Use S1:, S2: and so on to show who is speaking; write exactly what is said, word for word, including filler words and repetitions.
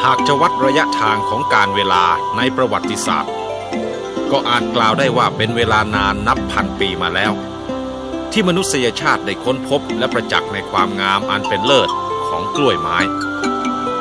S1: หากจะวัดระยะทางของการเวลาในประวัติศาสตร์ก็อาจกล่าวได้ว่าเป็นเวลานานนับพันปีมาแล้วที่มนุษยชาติได้ค้นพบและประจักษ์ในความงามอันเป็นเลิศของกล้วยไม้